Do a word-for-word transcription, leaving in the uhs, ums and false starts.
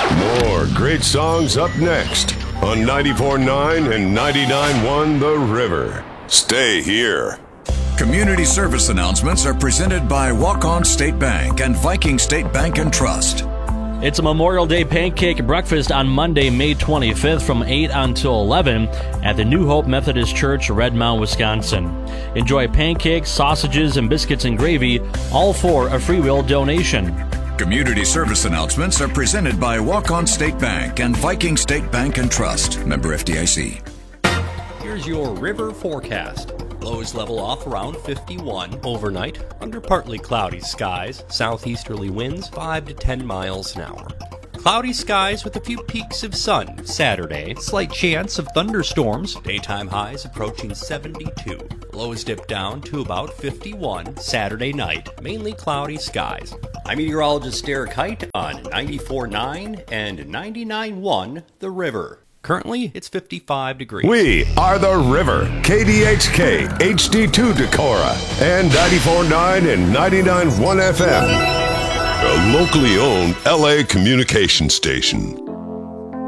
More great songs up next on ninety-four point nine and ninety-nine point one The River. Stay here. Community service announcements are presented by Walk-On State Bank and Viking State Bank and Trust. It's a Memorial Day pancake breakfast on Monday, May twenty-fifth from eight until eleven at the New Hope Methodist Church, Red Mound, Wisconsin. Enjoy pancakes, sausages, and biscuits and gravy, all for a free will donation. Community service announcements are presented by Walk-On State Bank and Viking State Bank and Trust. Member F D I C. Here's your river forecast. Lows level off around fifty-one overnight, under partly cloudy skies, southeasterly winds five to ten miles an hour. Cloudy skies with a few peaks of sun Saturday, slight chance of thunderstorms, daytime highs approaching seventy-two. Lows dip down to about fifty-one Saturday night, mainly cloudy skies. I'm meteorologist Derek Height on ninety-four point nine and ninety-nine point one The River. Currently, it's fifty-five degrees. We are The River, K D H K, H D two Decorah, and ninety-four point nine and ninety-nine point one F M. A locally owned L A communication station.